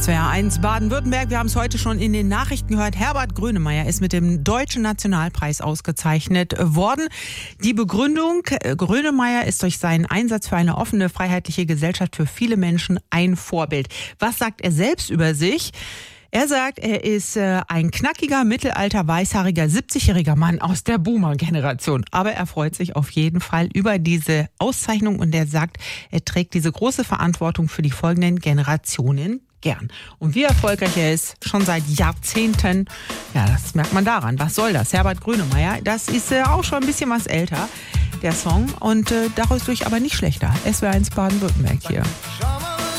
SWR1 Baden-Württemberg, wir haben es heute schon in den Nachrichten gehört, Herbert Grönemeyer ist mit dem Deutschen Nationalpreis ausgezeichnet worden. Die Begründung, Grönemeyer ist durch seinen Einsatz für eine offene, freiheitliche Gesellschaft für viele Menschen ein Vorbild. Was sagt er selbst über sich? Er sagt, er ist ein knackiger, mittelalter, weißhaariger, 70-jähriger Mann aus der Boomer-Generation. Aber er freut sich auf jeden Fall über diese Auszeichnung und er sagt, er trägt diese große Verantwortung für die folgenden Generationen gern. Und wie erfolgreich er ist, schon seit Jahrzehnten, ja, das merkt man daran. Was soll das? Herbert Grönemeyer, das ist auch schon ein bisschen was älter, der Song. Und dadurch aber nicht schlechter. SWR1 Baden-Württemberg hier.